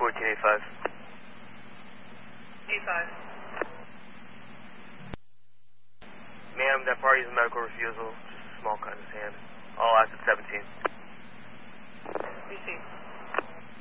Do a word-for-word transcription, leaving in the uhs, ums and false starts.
fourteen eight five. eight five. Ma'am, that party is a medical refusal. Just a small cut in his hand. All assets seventeen. Receive.